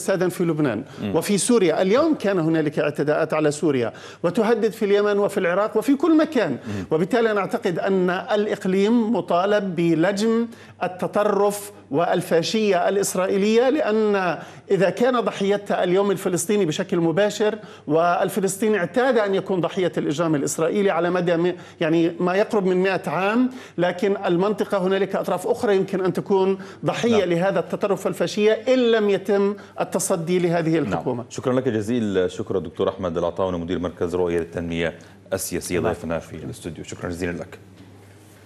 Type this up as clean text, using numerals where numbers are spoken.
فسادا في لبنان وفي سوريا. اليوم كان هنالك اعتداءات على سوريا وتهدد في اليمن وفي العراق وفي كل مكان. وبالتالي أنا أعتقد أن الإقليم مطالب بلجم التطرف والفاشية الإسرائيلية، لأن إذا كان ضحيتها اليوم الفلسطيني بشكل مباشر، والفلسطيني اعتاد أن يكون ضحية الإجرام الإسرائيلي على مدى يعني ما يقرب من 100 عام، لكن المنطقة هنالك أطراف أخرى يمكن أن تكون ضحية لهذا التطرف والفاشية إن لم يتم التصدي لهذه الحكومة. شكرا لك جزيل الشكر دكتور أحمد العطاوني مدير مركز رؤية للتنمية السياسية ضيفنا في الاستوديو. شكرا جزيلا لك.